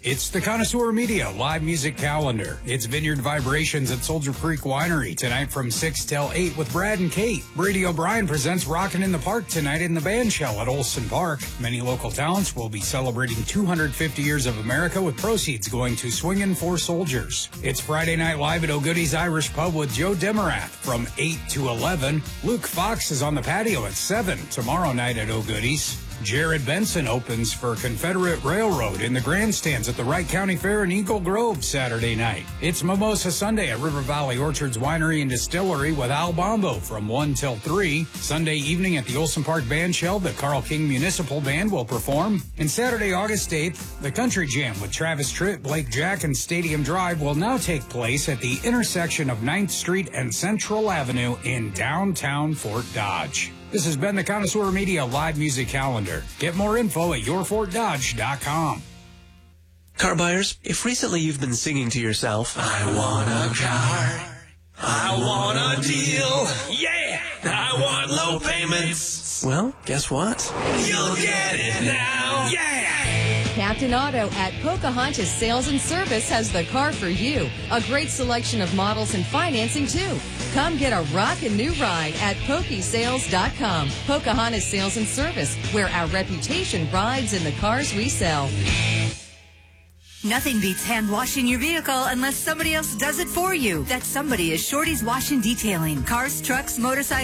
It's the Connoisseur Media live music calendar. It's Vineyard Vibrations at Soldier Creek Winery tonight from 6 till 8 with Brad and Kate. Brady O'Brien presents Rockin' in the Park tonight in the band shell at Olson Park. Many local talents will be celebrating 250 years of America with proceeds going to Swingin' for Soldiers. It's Friday Night Live at O'Goodies Irish Pub with Joe Demarath from 8 to 11. Luke Fox is on the patio at 7 tomorrow night at O'Goodies. Jared Benson opens for Confederate Railroad in the grandstands at the Wright County Fair in Eagle Grove Saturday night. It's Mimosa Sunday at River Valley Orchards Winery and Distillery with Al Bombo from 1 till 3. Sunday evening at the Olson Park Band Shell, the Carl King Municipal Band will perform. And Saturday, August 8th, the Country Jam with Travis Tritt, Blake Jack, and Stadium Drive will now take place at the intersection of 9th Street and Central Avenue in downtown Fort Dodge. This has been the Connoisseur Media live music calendar. Get more info at yourfortdodge.com. Car buyers, if recently you've been singing to yourself, I want a car, I want a deal, yeah, I want low payments. Well, guess what? You'll get it now, yeah! Captain Auto at Pocahontas Sales and Service has the car for you. A great selection of models and financing, too. Come get a rockin' new ride at PokeSales.com. Pocahontas Sales and Service, where our reputation rides in the cars we sell. Nothing beats hand washing your vehicle unless somebody else does it for you. That somebody is Shorty's Wash and Detailing. Cars, trucks, motorcycles.